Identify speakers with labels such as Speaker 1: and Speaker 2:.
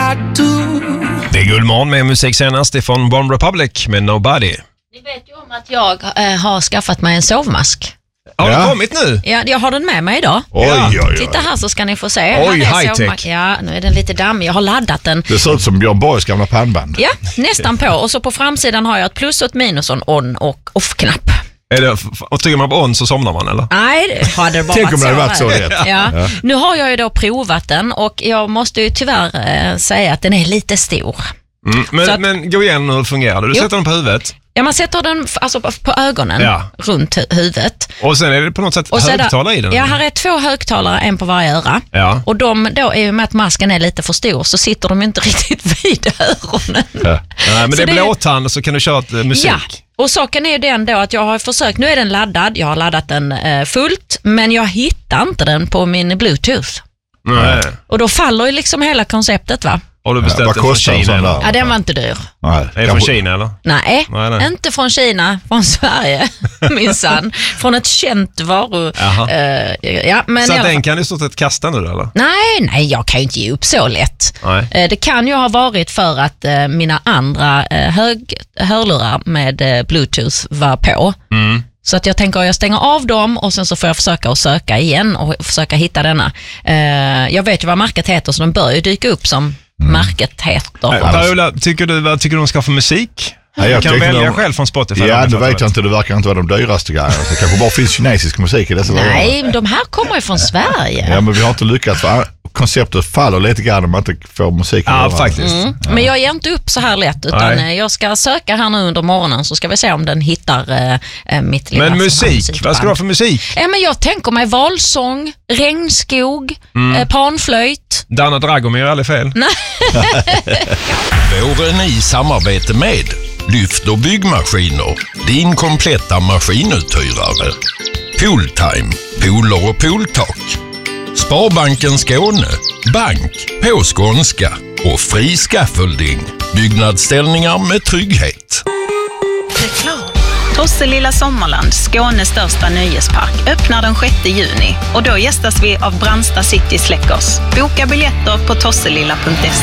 Speaker 1: Det är Guldmorgon med musik senast ifrån One Republic med Nobody.
Speaker 2: Ni vet ju om att jag har skaffat mig en sovmask.
Speaker 1: Har den kommit nu?
Speaker 2: Ja, jag har den med mig idag.
Speaker 3: Oj.
Speaker 2: Titta här så ska ni få se.
Speaker 1: Oj,
Speaker 2: här är
Speaker 1: high-tech.
Speaker 2: Ja, nu är den lite dammig. Jag har laddat den.
Speaker 3: Det ser ut som Björn Borgs gamla pannband.
Speaker 2: Ja, nästan på. Och så på framsidan har jag ett plus och ett minus och en on- och off-knapp.
Speaker 1: Och trycker man på on så somnar man, eller?
Speaker 2: Nej, det hade bara
Speaker 3: Tänk om det hade varit så rätt.
Speaker 2: Ja. Nu har jag ju då provat den och jag måste ju tyvärr säga att den är lite stor.
Speaker 1: Men gå igen hur det fungerar. Du sätter den på huvudet.
Speaker 2: Ja, man sätter den alltså på ögonen runt huvudet.
Speaker 1: Och sen är det på något sätt högtalare i den.
Speaker 2: Ja, här är 2 högtalare, en på varje öra. Ja. Och de då är ju med att masken är lite för stor så sitter de inte riktigt vid öronen.
Speaker 1: Ja. Nej, men så det är blåtand så kan du köra musik. Ja.
Speaker 2: Och saken är ju den då att jag har försökt, nu är den laddad, jag har laddat den fullt, men jag hittar inte den på min Bluetooth.
Speaker 1: Nej.
Speaker 2: Och då faller ju liksom hela konceptet, va?
Speaker 1: Har du beställt den från Kina eller?
Speaker 2: Ja, den var inte dyr.
Speaker 1: Nej. Är det från Kina eller?
Speaker 2: Nej, inte från Kina, från Sverige, minsann. Från ett känt varu. Men
Speaker 1: så den kan du stå ett kasta nu eller?
Speaker 2: Nej, jag kan ju inte ge upp så lätt. Det kan ju ha varit för att mina andra hörlurar med Bluetooth var på. Så att jag tänker att jag stänger av dem och sen så får jag försöka att söka igen och försöka hitta denna. Jag vet ju vad märket heter så den bör ju dyka upp som märket heter.
Speaker 1: Per-Ola, vad tycker du de ska få musik?
Speaker 3: Jag
Speaker 1: kan välja själv från Spotify.
Speaker 3: Ja, det vet jag inte. Det verkar inte vara de dyraste grejerna. Det kanske bara finns kinesisk musik i dessa dagar.
Speaker 2: Nej, de här kommer ju från Sverige.
Speaker 3: Ja, men vi har inte lyckats. Konceptet faller lite grann om man inte får musik.
Speaker 1: Ja, faktiskt.
Speaker 2: Men jag ger inte upp så här lätt utan jag ska söka här nu under morgonen så ska vi se om den hittar mitt lilla.
Speaker 1: Men musik, vad ska du ha för musik?
Speaker 2: Ja, men jag tänker mig valsång, regnskog, panflöjt.
Speaker 1: Dana Dragomir är aldrig fel.
Speaker 2: Nej.
Speaker 4: Våren i samarbete med Lyft och byggmaskiner, din kompletta maskinuthyrare. Pooltime, pooler och pooltak. Sparbanken Skåne, bank på skånska och fri scaffolding. Byggnadsställningar med trygghet.
Speaker 5: Tosselilla Sommarland, Skånes största nöjespark, öppnar den 6 juni och då gästas vi av Brandsta City Släckers. Boka biljetter på tosselilla.se.